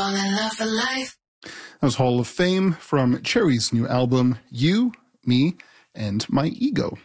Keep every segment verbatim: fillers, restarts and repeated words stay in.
Fall in love for life. That was Hall of Fame from Cherry's new album, You, Me, and My Ego.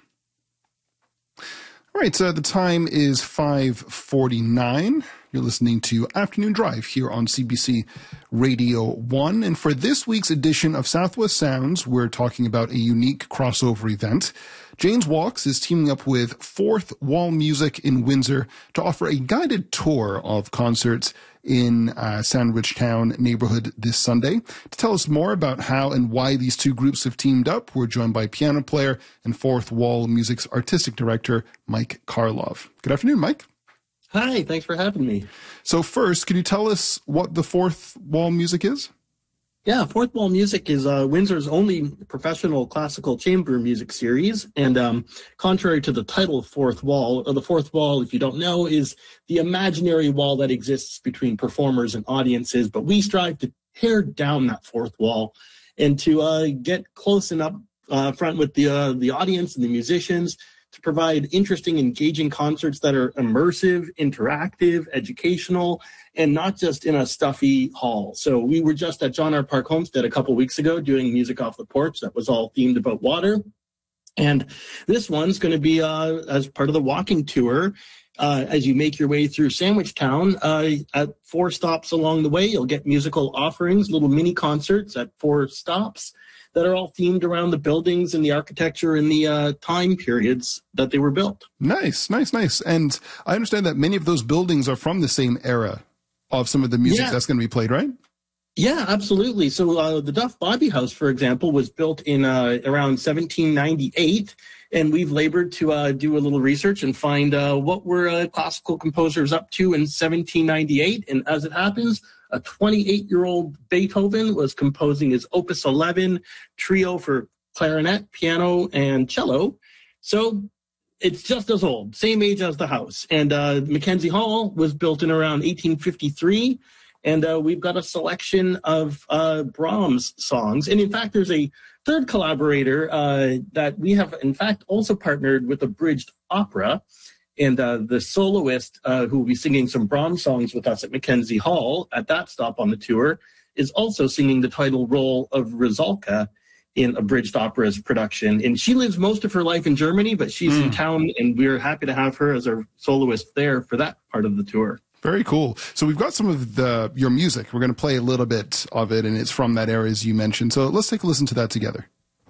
All right, so the time is five forty-nine. You're listening to Afternoon Drive here on C B C Radio one. And for this week's edition of Southwest Sounds, we're talking about a unique crossover event. Jane's Walks is teaming up with Fourth Wall Music in Windsor to offer a guided tour of concerts in uh, Sandwich Town neighborhood this Sunday. To tell us more about how and why these two groups have teamed up, we're joined by piano player and Fourth Wall Music's artistic director, Mike Karloff. Good afternoon, Mike. Hi, thanks for having me. So first, could you tell us what the Fourth Wall Music is? Yeah, Fourth Wall Music is uh, Windsor's only professional classical chamber music series. And um, contrary to the title Fourth Wall, or the Fourth Wall, if you don't know, is the imaginary wall that exists between performers and audiences. But we strive to tear down that fourth wall and to uh, get close and up uh, front with the uh, the audience and the musicians, to provide interesting, engaging concerts that are immersive, interactive, educational, and not just in a stuffy hall. So we were just at John R. Park Homestead a couple weeks ago doing Music Off the Porch that was all themed about water. And this one's going to be uh, as part of the walking tour. Uh, as you make your way through Sandwich Town, uh, at four stops along the way, you'll get musical offerings, little mini concerts at four stops that are all themed around the buildings and the architecture and the uh, time periods that they were built. Nice, nice, nice. And I understand that many of those buildings are from the same era of some of the music yeah. that's going to be played, right? Yeah, absolutely. So uh, the Duff Bobby House, for example, was built in uh, around seventeen ninety-eight, and we've labored to uh, do a little research and find uh, what were uh, classical composers up to in seventeen ninety-eight. And as it happens, a twenty-eight-year-old Beethoven was composing his Opus eleven trio for clarinet, piano, and cello. So it's just as old, same age as the house. And uh, Mackenzie Hall was built in around eighteen fifty-three. And uh, we've got a selection of uh, Brahms songs. And in fact, there's a third collaborator uh, that we have, in fact, also partnered with Abridged Opera. And uh, the soloist uh, who will be singing some Brahms songs with us at Mackenzie Hall at that stop on the tour is also singing the title role of Rusalka in Abridged Opera's production. And she lives most of her life in Germany, but she's mm. in town, and we're happy to have her as our soloist there for that part of the tour. Very cool. So we've got some of the your music. We're going to play a little bit of it, and it's from that era, as you mentioned. So let's take a listen to that together.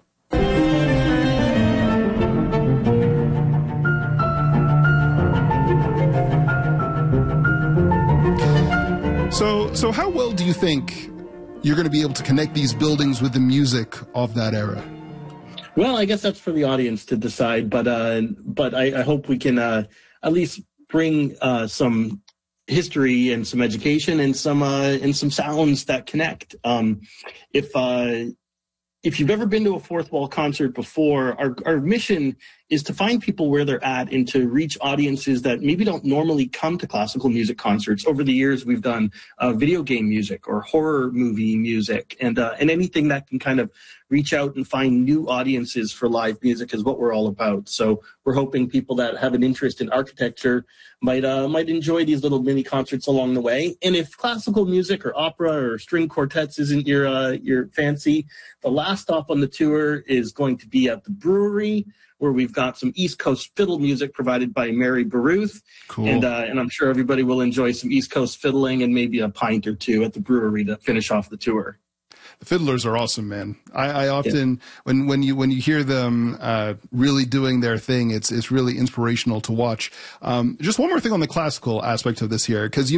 So, so how well do you think you're going to be able to connect these buildings with the music of that era? Well, I guess that's for the audience to decide, but uh, but I, I hope we can uh, at least bring uh, some history and some education and some uh, and some sounds that connect. Um, if uh, if you've ever been to a Fourth Wall concert before, our our mission is to find people where they're at and to reach audiences that maybe don't normally come to classical music concerts. Over the years, we've done uh, video game music or horror movie music, and uh, and anything that can kind of reach out and find new audiences for live music is what we're all about. So we're hoping people that have an interest in architecture might uh, might enjoy these little mini concerts along the way. And if classical music or opera or string quartets isn't your uh, your fancy, the last stop on the tour is going to be at the brewery, where we've got some East Coast fiddle music provided by Mary Baruth. Cool. And uh, and I'm sure everybody will enjoy some East Coast fiddling and maybe a pint or two at the brewery to finish off the tour. The fiddlers are awesome, man. I, I often, yeah. when, when you when you hear them uh, really doing their thing, it's it's really inspirational to watch. Um, just one more thing on the classical aspect of this here, because you